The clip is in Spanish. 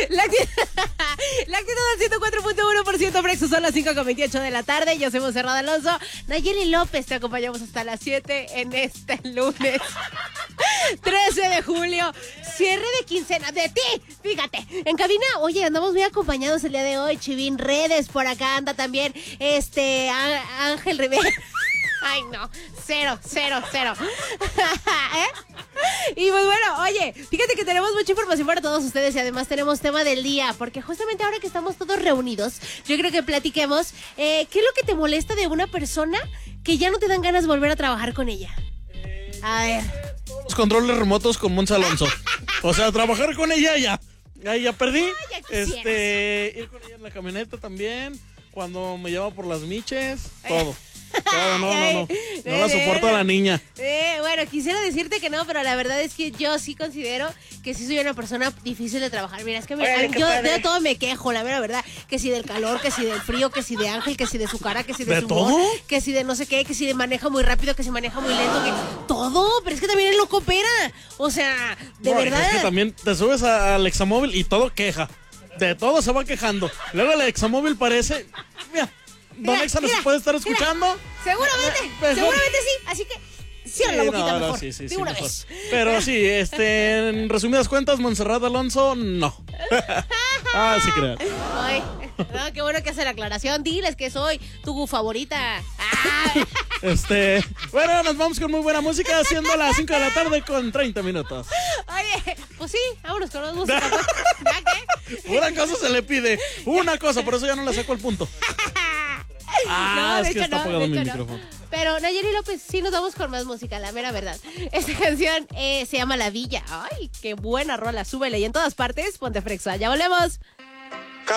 La actitud al 104.1% Brexo, son las 5:28 de la tarde. Yo soy Monserrat Alonso. Nayeli López, te acompañamos hasta las 7 en este lunes 13 de julio. Cierre de quincena de ti, fíjate. En cabina, oye, andamos muy acompañados el día de hoy. Chivín Redes, por acá anda también Ángel Rivera. Ay, no, cero. Y pues bueno, oye, fíjate que tenemos mucha información para todos ustedes y además tenemos tema del día, porque justamente ahora que estamos todos reunidos, yo creo que platiquemos qué es lo que te molesta de una persona que ya no te dan ganas de volver a trabajar con ella. A ver. Los controles remotos con Monza Alonso. O sea, trabajar con ella ya. Ahí ya perdí. Ir con ella en la camioneta también. Cuando me llama por las miches, todo. No la soporto a la niña. Bueno, quisiera decirte que no, pero la verdad es que yo sí considero que sí soy una persona difícil de trabajar. Mira, es que yo de todo me quejo, la verdad. Que si del calor, que si del frío, que si de Ángel, que si de su cara, que si de su humor, que si de no sé qué, que si de maneja muy rápido, que si maneja muy lento, que todo, pero es que también él no coopera. O sea, de verdad. Es que también te subes al Examóvil y todo queja. De todo se va quejando. Luego el Examóvil parece... Don Exa nos puede estar escuchando. Seguramente sí. Así que cierra la boquita mejor. Sí, de una vez. Pero sí, en resumidas cuentas, Monserrat Alonso, no. Sí creo. Ay, no, qué bueno que hace la aclaración. Diles que soy tu favorita. Bueno, nos vamos con muy buena música, siendo las 5 de la tarde con 30 minutos. Oye, pues sí, vámonos con más música. Una cosa se le pide. Una cosa, por eso ya no le saco el punto. Es que está apagado mi micrófono. Pero Nayeli López, sí nos vamos con más música, la mera verdad. Esta canción se llama La Villa. Ay, qué buena rola, súbele. Y en todas partes, ponte Frexa. Ya volvemos.